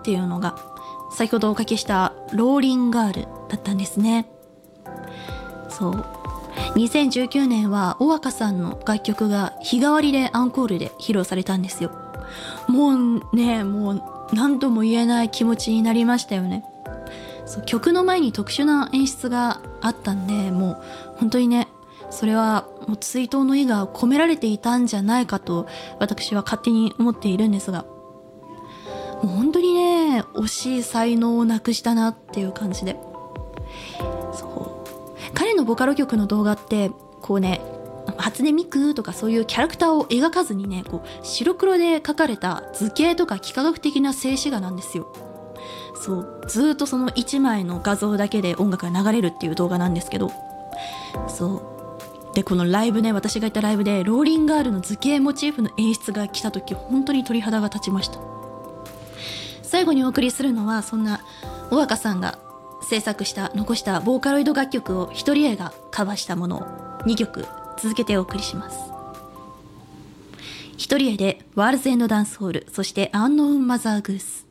っていうのが先ほどおかけしたローリンガールだったんですね。そう、2019年は尾若さんの楽曲が日替わりでアンコールで披露されたんですよ。もう何とも言えない気持ちになりましたよね。そう、曲の前に特殊な演出があったんで、もう本当にね、それはもう追悼の意が込められていたんじゃないかと私は勝手に思っているんですが、もう本当にね、惜しい才能をなくしたなっていう感じで、そう、彼のボカロ曲の動画ってこうね、初音ミクとかそういうキャラクターを描かずにね、こう白黒で描かれた図形とか幾何学的な静止画なんですよ。そう、ずっとその1枚の画像だけで音楽が流れるっていう動画なんですけど、そうで、このライブね、私が行ったライブでローリンガールの図形モチーフの演出が来た時、本当に鳥肌が立ちました。最後にお送りするのは、そんな尾若さんが制作した残したボーカロイド楽曲を一人絵がカバーしたものを2曲続けてお送りします。一人絵でワールズエンドダンスホール、そしてアンノウンマザーグース。